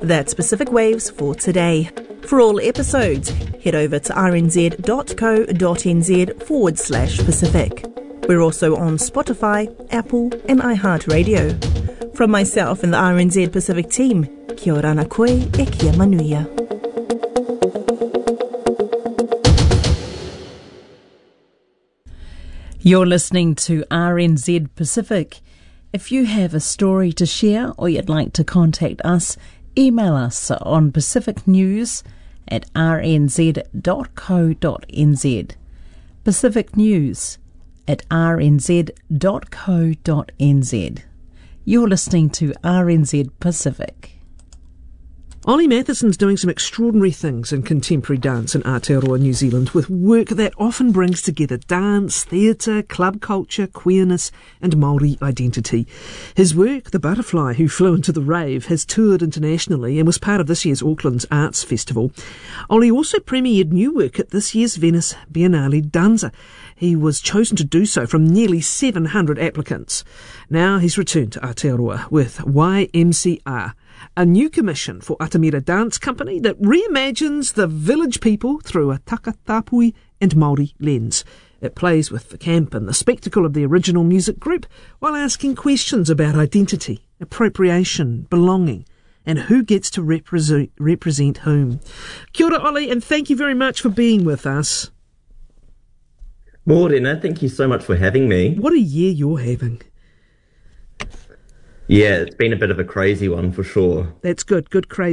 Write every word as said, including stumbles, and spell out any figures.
That's Pacific Waves for today. For all episodes, head over to rnz.co.nz forward slash Pacific. We're also on Spotify, Apple and iHeartRadio. From myself and the R N Z Pacific team, kia ora ana koe e kia manuia. You're listening to R N Z Pacific. If you have a story to share or you'd like to contact us, email us on pacificnews at r n z dot co dot n z. Pacific News at r n z dot co dot n z. You're listening to R N Z Pacific. Ollie Matheson's doing some extraordinary things in contemporary dance in Aotearoa, New Zealand, with work that often brings together dance, theatre, club culture, queerness and Māori identity. His work, The Butterfly Who Flew Into the Rave, has toured internationally and was part of this year's Auckland's Arts Festival. Ollie also premiered new work at this year's Venice Biennale Danza. He was chosen to do so from nearly seven hundred applicants. Now he's returned to Aotearoa with Y M C R, a new commission for Atamira Dance Company that reimagines the village people through a Takatapui and Māori lens. It plays with the camp and the spectacle of the original music group while asking questions about identity, appropriation, belonging, and who gets to represent, represent whom. Kia ora, Ollie, and thank you very much for being with us. Morena, thank you so much for having me. What a year you're having. Yeah, it's been a bit of a crazy one for sure. That's good, good crazy.